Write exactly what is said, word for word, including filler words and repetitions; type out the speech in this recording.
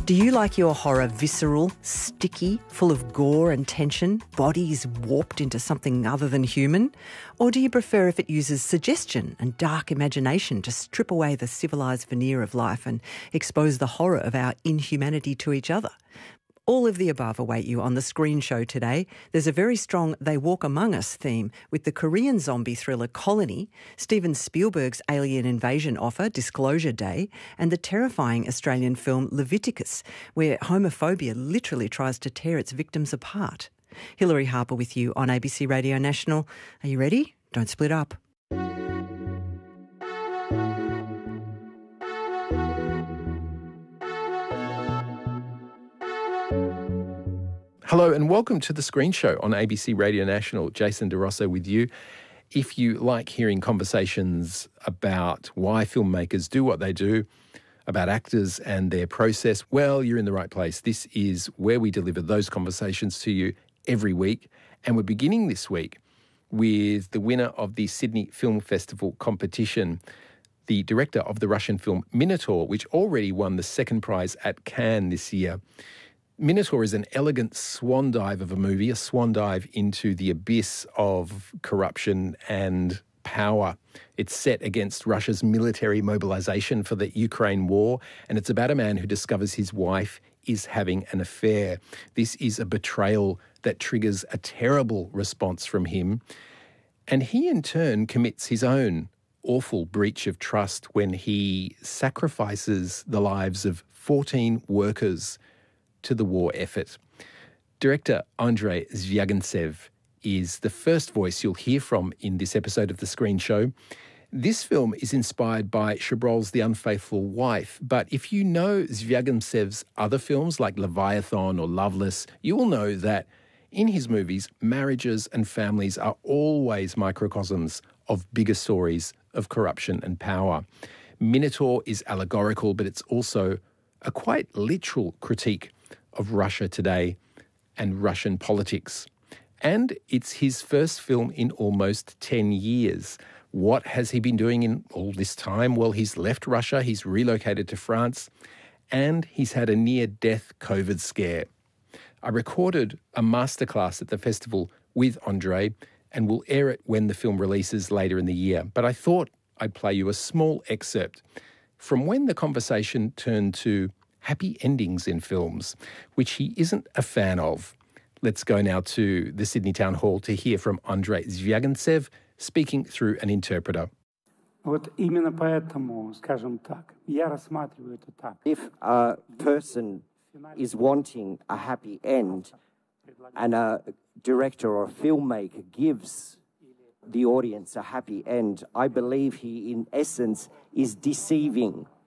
Do you like your horror visceral, sticky, full of gore and tension, bodies warped into something other than human? Or do you prefer if it uses suggestion and dark imagination to strip away the civilised veneer of life and expose the horror of our inhumanity to each other? All of the above await you on the Screen Show today. There's a very strong They Walk Among Us theme with the Korean zombie thriller Colony, Steven Spielberg's alien invasion offer Disclosure Day, and the terrifying Australian film Leviticus, where homophobia literally tries to tear its victims apart. Hilary Harper with you on A B C Radio National. Are you ready? Don't split up. Hello and welcome to The Screen Show on A B C Radio National. Jason DeRosso with you. If you like hearing conversations about why filmmakers do what they do, about actors and their process, well, you're in the right place. This is where we deliver those conversations to you every week. And we're beginning this week with the winner of the Sydney Film Festival competition, the director of the Russian film Minotaur, which already won the second prize at Cannes this year. Minotaur is an elegant swan dive of a movie, a swan dive into the abyss of corruption and power. It's set against Russia's military mobilization for the Ukraine war, and it's about a man who discovers his wife is having an affair. This is a betrayal that triggers a terrible response from him, and he in turn commits his own awful breach of trust when he sacrifices the lives of fourteen workers to the war effort. Director Andrei Zvyagintsev is the first voice you'll hear from in this episode of The Screen Show. This film is inspired by Chabrol's The Unfaithful Wife, but if you know Zvyagintsev's other films like Leviathan or Loveless, you will know that in his movies, marriages and families are always microcosms of bigger stories of corruption and power. Minotaur is allegorical, but it's also a quite literal critique of Russia today and Russian politics. And it's his first film in almost ten years. What has he been doing in all this time? Well, he's left Russia, he's relocated to France, and he's had a near-death COVID scare. I recorded a masterclass at the festival with Andrei, and we'll air it when the film releases later in the year. But I thought I'd play you a small excerpt from when the conversation turned to happy endings in films, which he isn't a fan of. Let's go now to the Sydney Town Hall to hear from Andrei Zvягintsev speaking through an interpreter. If a person is wanting a happy end and a director or a filmmaker gives the audience a happy end, I believe he, in essence, is deceiving